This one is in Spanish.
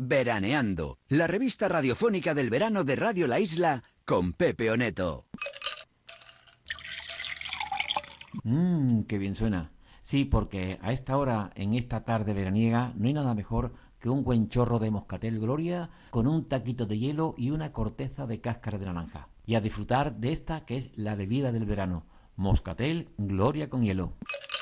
Veraneando, la revista radiofónica del verano de Radio La Isla con Pepe Oneto. Qué bien suena. Sí, porque a esta hora, en esta tarde veraniega, no hay nada mejor que un buen chorro de Moscatel Gloria con un taquito de hielo y una corteza de cáscara de naranja. Y a disfrutar de esta que es la bebida del verano, Moscatel Gloria con hielo.